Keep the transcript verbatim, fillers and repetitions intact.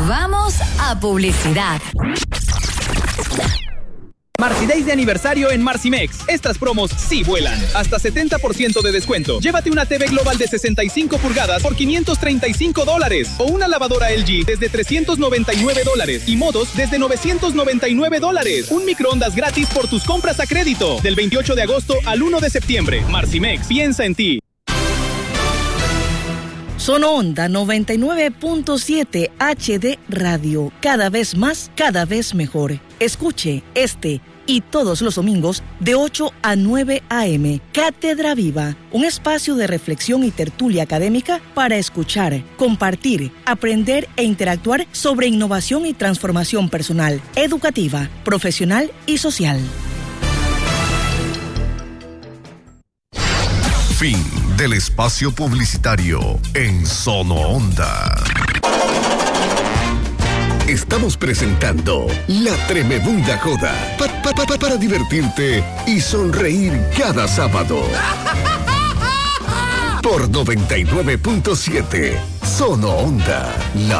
Vamos a publicidad. Marcy Days de aniversario en Marcimex. Estas promos sí vuelan. Hasta setenta por ciento de descuento. Llévate una T V Global de sesenta y cinco pulgadas por quinientos treinta y cinco dólares. O una lavadora L G desde trescientos noventa y nueve dólares. Y modos desde novecientos noventa y nueve dólares. Un microondas gratis por tus compras a crédito. Del veintiocho de agosto al uno de septiembre. Marcimex, piensa en ti. Sono Onda noventa y nueve punto siete H D Radio. Cada vez más, cada vez mejor. Escuche este y todos los domingos de ocho a nueve a eme. Cátedra Viva, un espacio de reflexión y tertulia académica para escuchar, compartir, aprender e interactuar sobre innovación y transformación personal, educativa, profesional y social. Fin del espacio publicitario en Sono Onda. Estamos presentando La Tremebunda Joda pa, pa, pa, pa, para divertirte y sonreír cada sábado. Por noventa y nueve punto siete Sono Onda, la